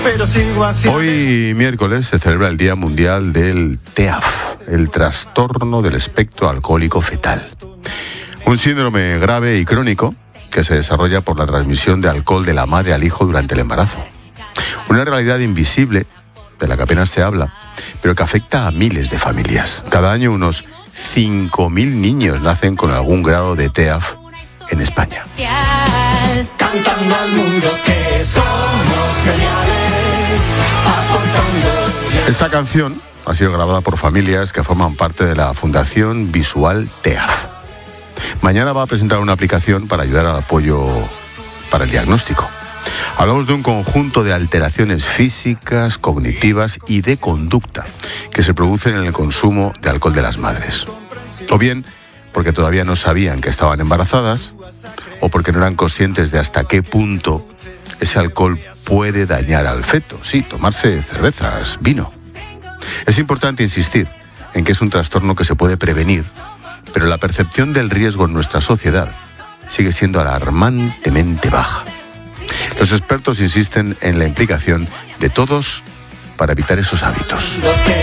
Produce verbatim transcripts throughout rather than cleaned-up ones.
Hoy miércoles se celebra el Día Mundial del T E A F, el trastorno del espectro alcohólico fetal. Un síndrome grave y crónico que se desarrolla por la transmisión de alcohol de la madre al hijo durante el embarazo. Una realidad invisible de la que apenas se habla, pero que afecta a miles de familias. Cada año unos cinco mil niños nacen con algún grado de T E A F en España. Cantando al mundo que somos geniales, aportando. Esta canción ha sido grabada por familias que forman parte de la Fundación Visual T E A F. Mañana va a presentar una aplicación para ayudar al apoyo para el diagnóstico. Hablamos de un conjunto de alteraciones físicas, cognitivas y de conducta que se producen en el consumo de alcohol de las madres. O bien porque todavía no sabían que estaban embarazadas, o porque no eran conscientes de hasta qué punto ese alcohol puede dañar al feto. Sí, tomarse cervezas, vino. Es importante insistir en que es un trastorno que se puede prevenir, pero la percepción del riesgo en nuestra sociedad sigue siendo alarmantemente baja. Los expertos insisten en la implicación de todos para evitar esos hábitos.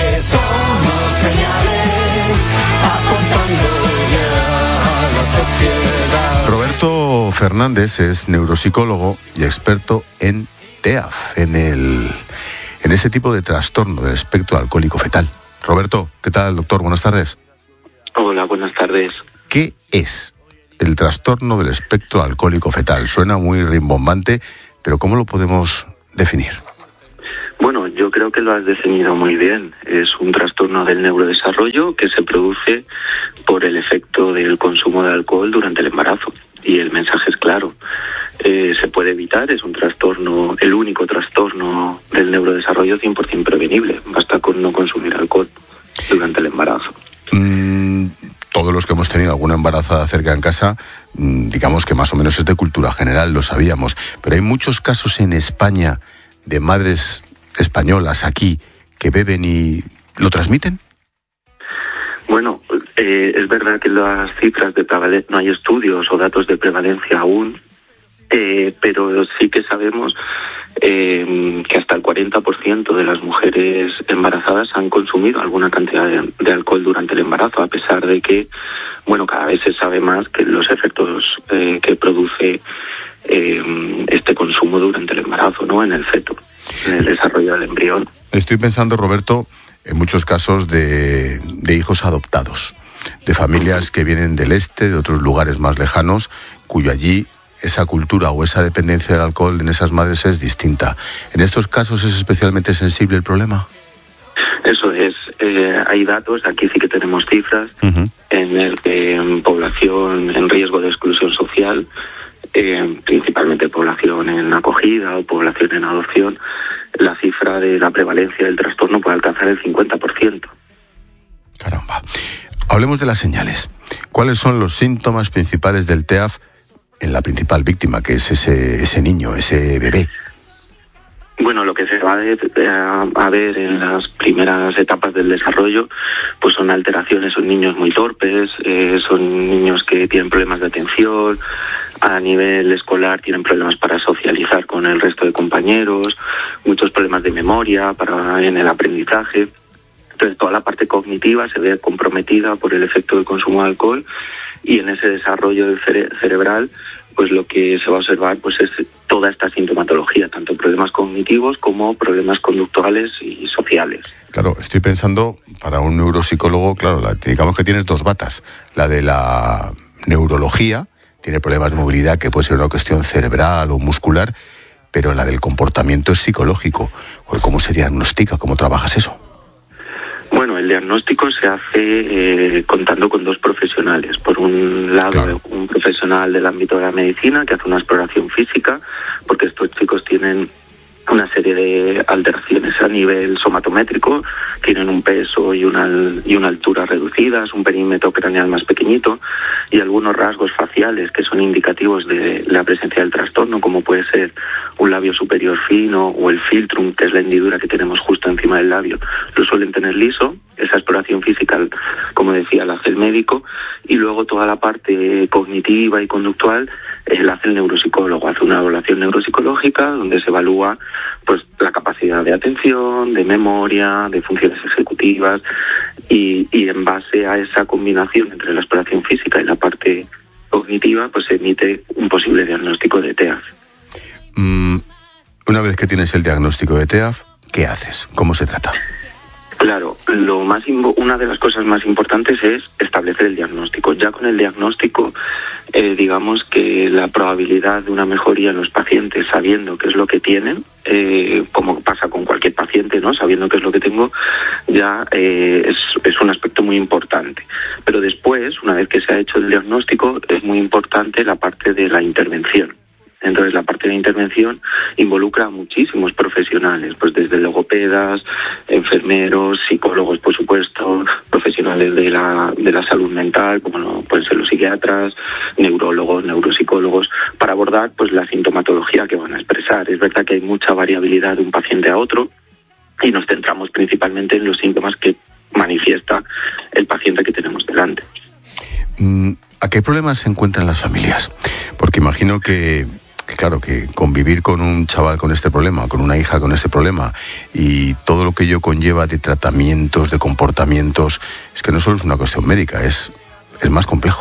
Roberto Fernández es neuropsicólogo y experto en T E A F, en, el, en ese tipo de trastorno del espectro alcohólico fetal. Roberto, ¿qué tal, doctor? Buenas tardes. Hola, buenas tardes. ¿Qué es el trastorno del espectro alcohólico fetal? Suena muy rimbombante, pero ¿cómo lo podemos definir? Bueno, yo creo que lo has definido muy bien. Es un trastorno del neurodesarrollo que se produce por el efecto del consumo de alcohol durante el embarazo. Y el mensaje es claro. Eh, se puede evitar, es un trastorno, el único trastorno del neurodesarrollo cien por ciento prevenible. Basta con no consumir alcohol durante el embarazo. Mm, todos los que hemos tenido alguna embarazada cerca en casa, mm, digamos que más o menos es de cultura general, lo sabíamos. Pero hay muchos casos en España de madres españolas aquí que beben y lo transmiten. Bueno, eh, es verdad que las cifras de prevalencia, no hay estudios o datos de prevalencia aún, eh, pero sí que sabemos eh, que hasta el cuarenta por ciento de las mujeres embarazadas han consumido alguna cantidad de, de alcohol durante el embarazo, a pesar de que, bueno, cada vez se sabe más que los efectos eh, que produce eh, este consumo durante el embarazo, ¿no?, en el feto, en el desarrollo del embrión. Estoy pensando, Roberto, en muchos casos de, de hijos adoptados, de familias que vienen del este, de otros lugares más lejanos, cuyo allí esa cultura o esa dependencia del alcohol en esas madres es distinta. ¿En estos casos es especialmente sensible el problema? Eso es. Eh, hay datos, aquí sí que tenemos cifras, uh-huh. en el que en población en riesgo de exclusión social, eh, principalmente población en acogida o población en adopción, la cifra de la prevalencia del trastorno puede alcanzar el cincuenta por ciento. Caramba. Hablemos de las señales. ¿Cuáles son los síntomas principales del T E A F en la principal víctima, que es ese, ese niño, ese bebé? Bueno, lo que se va a ver en las primeras etapas del desarrollo, pues son alteraciones, son niños muy torpes, eh, son niños que tienen problemas de atención, a nivel escolar tienen problemas para socializar con el resto de compañeros, muchos problemas de memoria para en el aprendizaje. Entonces toda la parte cognitiva se ve comprometida por el efecto del consumo de alcohol, y en ese desarrollo del cere- cerebral pues lo que se va a observar pues es toda esta sintomatología, tanto problemas cognitivos como problemas conductuales y sociales. Claro, estoy pensando, para un neuropsicólogo, claro, la, digamos que tienes dos batas. La de la neurología, tiene problemas de movilidad que puede ser una cuestión cerebral o muscular, pero la del comportamiento es psicológico. ¿Cómo se diagnostica? ¿Cómo trabajas eso? Bueno, el diagnóstico se hace eh, contando con dos profesionales. Por un lado, claro, un profesional del ámbito de la medicina que hace una exploración física, porque estos chicos tienen una serie de alteraciones a nivel somatométrico tienen un peso y una, y una altura reducidas, un perímetro craneal más pequeñito y algunos rasgos faciales que son indicativos de la presencia del trastorno, como puede ser un labio superior fino o el filtrum, que es la hendidura que tenemos justo encima del labio, lo suelen tener liso. Esa exploración física, como decía, la hace el médico, y luego toda la parte cognitiva y conductual eh, la hace el neuropsicólogo. Hace una evaluación neuropsicológica donde se evalúa pues la capacidad de atención, de memoria, de funciones ejecutivas, y, y en base a esa combinación entre la exploración física y la parte cognitiva, pues se emite un posible diagnóstico de T E A F. Mm, una vez que tienes el diagnóstico de T E A F, ¿qué haces? ¿Cómo se trata? Claro, lo más una de las cosas más importantes es establecer el diagnóstico. Ya con el diagnóstico, eh, digamos que la probabilidad de una mejoría en los pacientes, sabiendo qué es lo que tienen, eh, como pasa con cualquier paciente, ¿no? Sabiendo qué es lo que tengo, ya eh, es, es un aspecto muy importante. Pero después, una vez que se ha hecho el diagnóstico, es muy importante la parte de la intervención. Entonces, la parte de intervención involucra a muchísimos profesionales, pues desde logopedas, enfermeros, psicólogos, por supuesto, profesionales de la de la salud mental, como no, pueden ser los psiquiatras, neurólogos, neuropsicólogos, para abordar pues la sintomatología que van a expresar. Es verdad que hay mucha variabilidad de un paciente a otro y nos centramos principalmente en los síntomas que manifiesta el paciente que tenemos delante. ¿A qué problemas se encuentran las familias? Porque imagino que claro, que convivir con un chaval con este problema, con una hija con este problema, y todo lo que ello conlleva de tratamientos, de comportamientos, es que no solo es una cuestión médica, es, es más complejo.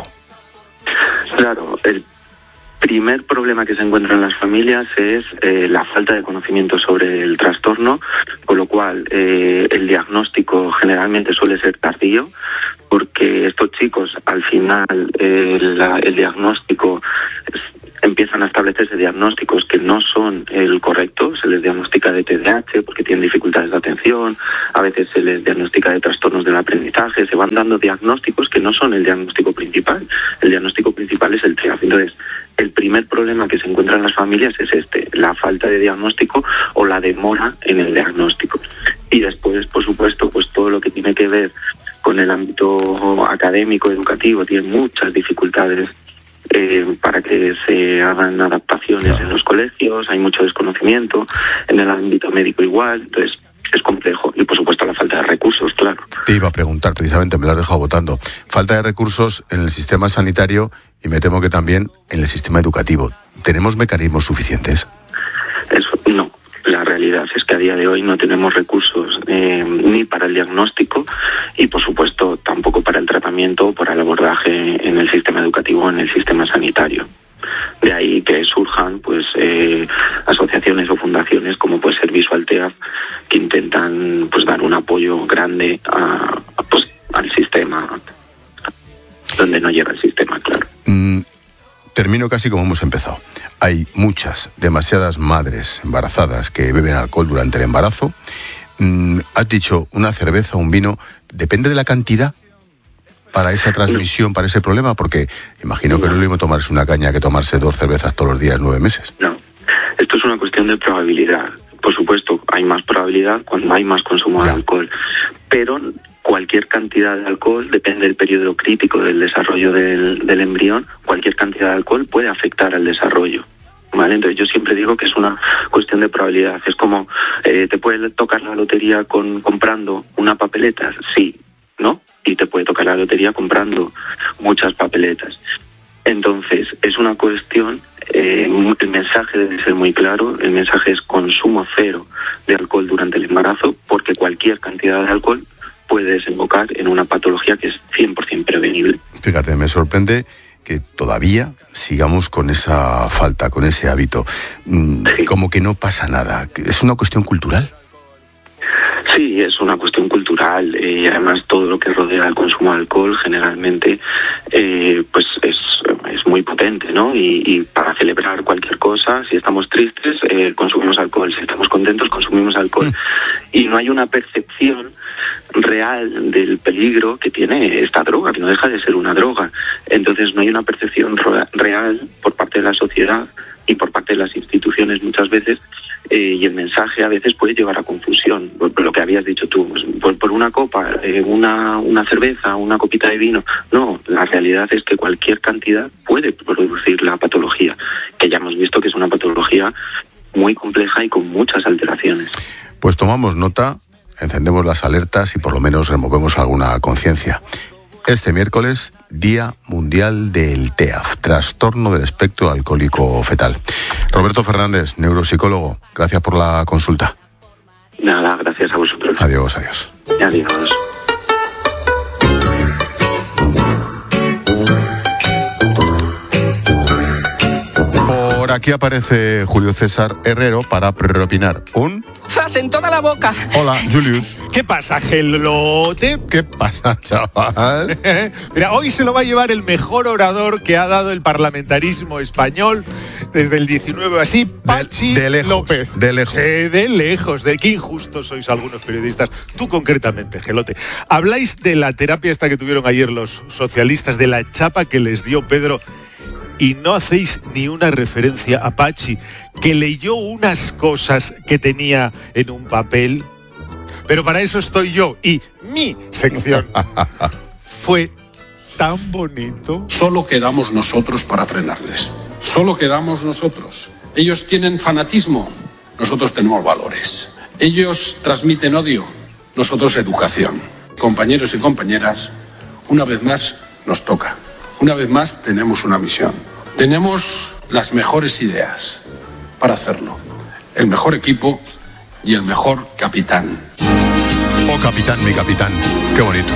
Claro, el primer problema que se encuentra en las familias es eh, la falta de conocimiento sobre el trastorno, con lo cual eh, el diagnóstico generalmente suele ser tardío, porque estos chicos al final eh, la, el diagnóstico es, empiezan a establecerse diagnósticos que no son el correcto. Se les diagnostica de T D A H porque tienen dificultades de atención, a veces se les diagnostica de trastornos del aprendizaje, se van dando diagnósticos que no son el diagnóstico principal. El diagnóstico principal es el T E A F. Entonces, el primer problema que se encuentra en las familias es este, la falta de diagnóstico o la demora en el diagnóstico. Y después, por supuesto, pues todo lo que tiene que ver con el ámbito académico, educativo, tiene muchas dificultades Eh, para que se hagan adaptaciones claro. en los colegios, hay mucho desconocimiento, en el ámbito médico igual, entonces es complejo. Y por supuesto la falta de recursos, claro. Te iba a preguntar, precisamente, me lo has dejado votando. Falta de recursos en el sistema sanitario y me temo que también en el sistema educativo. ¿Tenemos mecanismos suficientes? Eso, no. La realidad es que a día de hoy no tenemos recursos eh, ni para el diagnóstico y, por supuesto, tampoco para el tratamiento o para el abordaje en el sistema educativo o en el sistema sanitario. De ahí que surjan pues eh, asociaciones o fundaciones como puede ser Visual T E A F, que intentan pues dar un apoyo grande a, a, pues, al sistema, donde no llega el sistema, claro. Mm, termino casi como hemos empezado. Hay muchas, demasiadas madres embarazadas que beben alcohol durante el embarazo. Mm, has dicho una cerveza, un vino, ¿depende de la cantidad para esa transmisión, para ese problema? Porque imagino que no es lo mismo tomarse una caña que tomarse dos cervezas todos los días, nueve meses. No, esto es una cuestión de probabilidad. Por supuesto, hay más probabilidad cuando hay más consumo de alcohol, pero cualquier cantidad de alcohol, depende del periodo crítico del desarrollo del, del embrión, cualquier cantidad de alcohol puede afectar al desarrollo. ¿Vale? Entonces yo siempre digo que es una cuestión de probabilidad. Es como, eh, ¿te puede tocar la lotería con comprando una papeleta? Sí, ¿no? Y te puede tocar la lotería comprando muchas papeletas. Entonces, es una cuestión, eh, el mensaje debe ser muy claro, el mensaje es consumo cero de alcohol durante el embarazo, porque cualquier cantidad de alcohol puede desembocar en una patología que es cien por ciento prevenible. Fíjate, me sorprende que todavía sigamos con esa falta, con ese hábito. Sí. Como que no pasa nada. ¿Es una cuestión cultural? Sí, es una cuestión cultural eh, y además todo lo que rodea el consumo de alcohol generalmente eh, pues es, es muy potente, ¿no? Y, y para celebrar cualquier cosa, si estamos tristes, eh, consumimos alcohol, si estamos contentos, consumimos alcohol. Mm. Y no hay una percepción real del peligro que tiene esta droga, que no deja de ser una droga. Entonces no hay una percepción real por parte de la sociedad y por parte de las instituciones muchas veces eh, y el mensaje a veces puede llevar a confusión. Por, por lo que habías dicho tú, pues, por, por una copa, eh, una, una cerveza, una copita de vino. No, la realidad es que cualquier cantidad puede producir la patología, que ya hemos visto que es una patología muy compleja y con muchas alteraciones. Pues tomamos nota, encendemos las alertas y por lo menos removemos alguna conciencia. Este miércoles, Día Mundial del T E A F, Trastorno del Espectro Alcohólico Fetal. Roberto Fernández, neuropsicólogo, gracias por la consulta. Nada, gracias a vosotros. Adiós, adiós. Adiós. Por aquí aparece Julio César Herrero para propinar un... ¡Zas en toda la boca! Hola, Julius. ¿Qué pasa, gelote? ¿Qué pasa, chaval? Mira, hoy se lo va a llevar el mejor orador que ha dado el parlamentarismo español desde el diecinueve así, Pachi de, de lejos, López. De lejos. Sí, de lejos. De qué injustos sois algunos periodistas. Tú concretamente, gelote. Habláis de la terapia esta que tuvieron ayer los socialistas, de la chapa que les dio Pedro, y no hacéis ni una referencia a Pachi, que leyó unas cosas que tenía en un papel. Pero para eso estoy yo y mi sección. Fue tan bonito. Solo quedamos nosotros para frenarles. Solo quedamos nosotros. Ellos tienen fanatismo, nosotros tenemos valores. Ellos transmiten odio, nosotros educación. Compañeros y compañeras, una vez más nos toca. Una vez más tenemos una misión. Tenemos las mejores ideas para hacerlo. El mejor equipo y el mejor capitán. Oh, capitán, mi capitán. Qué bonito.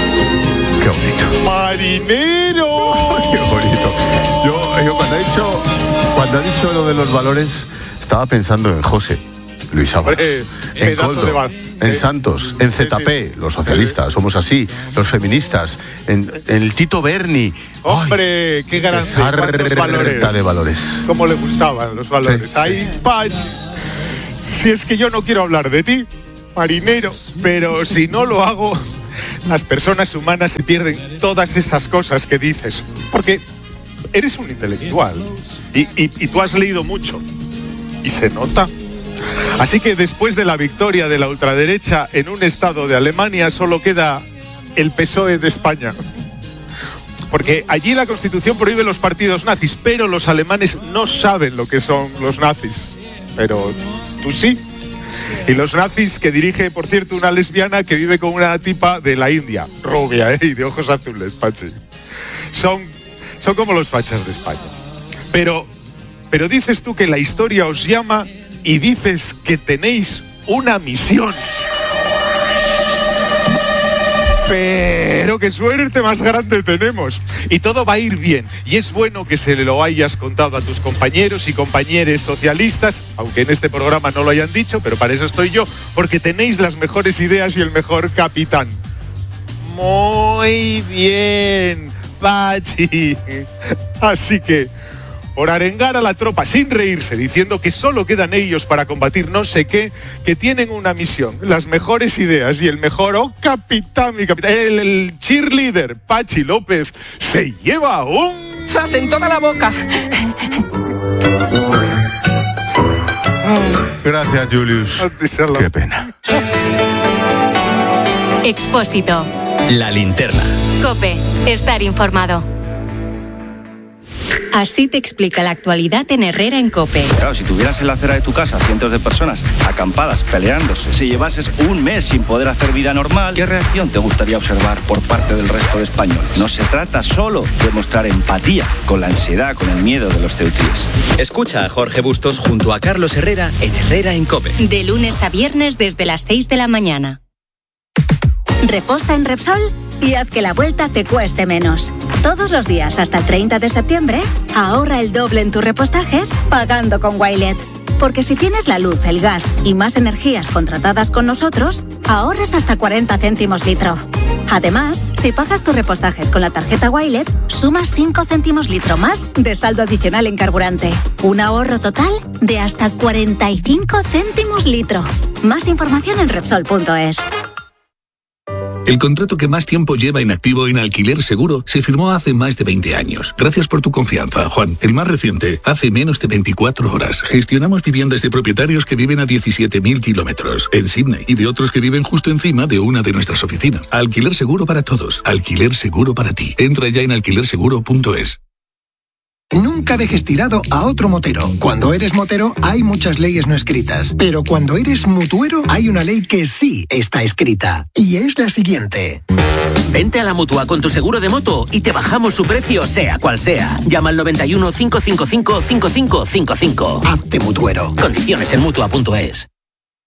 Qué bonito. ¡Marinero! Qué bonito. Yo, yo cuando, he dicho, cuando he dicho lo de los valores, estaba pensando en José Luis Ábalos, Eh, en Coldo, baz, en eh, Santos, en Z P, sí, sí. los socialistas, somos así, los feministas, en, en el Tito Berni. Hombre, Ay, qué grande. esa ¿Cuántos valores? reta de valores. Cómo le gustaban los valores. Sí, Ay, Pachi. Si es que yo no quiero hablar de ti, marinero, pero si no lo hago, las personas humanas se pierden todas esas cosas que dices. Porque eres un intelectual y, y, y tú has leído mucho. Y se nota. Así que después de la victoria de la ultraderecha en un estado de Alemania, solo queda el P S O E de España. Porque allí la Constitución prohíbe los partidos nazis, pero los alemanes no saben lo que son los nazis. Pero tú sí. Y los nazis que dirige, por cierto, una lesbiana que vive con una tipa de la India, rubia, ¿eh? Y de ojos azules, Pachi. Son, son como los fachas de España. Pero, pero dices tú que la historia os llama y dices que tenéis una misión. Pero qué suerte más grande tenemos. Y todo va a ir bien. Y es bueno que se lo hayas contado a tus compañeros y compañeras socialistas, aunque en este programa no lo hayan dicho, pero para eso estoy yo, porque tenéis las mejores ideas y el mejor capitán. Muy bien, Pachi. Así que, por arengar a la tropa sin reírse, diciendo que solo quedan ellos para combatir no sé qué, que tienen una misión, las mejores ideas y el mejor, oh capitán, mi capitán, el, el cheerleader, Pachi López, se lleva un... ¡Zas en toda la boca! Gracias, Julius. Qué pena. Expósito. La linterna. COPE. Estar informado. Así te explica la actualidad en Herrera en COPE. Claro, si tuvieras en la acera de tu casa cientos de personas acampadas, peleándose, si llevases un mes sin poder hacer vida normal, ¿qué reacción te gustaría observar por parte del resto de españoles? No se trata solo de mostrar empatía con la ansiedad, con el miedo de los ceutíes. Escucha a Jorge Bustos junto a Carlos Herrera en Herrera en COPE. De lunes a viernes desde las seis de la mañana. Reposta en Repsol y haz que la vuelta te cueste menos. Todos los días hasta el treinta de septiembre, ahorra el doble en tus repostajes pagando con Wilet. Porque si tienes la luz, el gas y más energías contratadas con nosotros, ahorras hasta cuarenta céntimos litro. Además, si pagas tus repostajes con la tarjeta Wilet, sumas cinco céntimos litro más de saldo adicional en carburante. Un ahorro total de hasta cuarenta y cinco céntimos litro. Más información en Repsol punto es. El contrato que más tiempo lleva inactivo en Alquiler Seguro se firmó hace más de veinte años. Gracias por tu confianza, Juan. El más reciente, hace menos de veinticuatro horas. Gestionamos viviendas de propietarios que viven a diecisiete mil kilómetros en Sydney y de otros que viven justo encima de una de nuestras oficinas. Alquiler Seguro para todos. Alquiler Seguro para ti. Entra ya en alquiler seguro punto es. Nunca dejes tirado a otro motero. Cuando eres motero hay muchas leyes no escritas, pero cuando eres mutuero hay una ley que sí está escrita, y es la siguiente. Vente a la Mutua con tu seguro de moto y te bajamos su precio sea cual sea. Llama al noventa y uno, cinco cinco cinco, cinco cinco cinco cinco. Hazte mutuero. Condiciones en mutua punto es.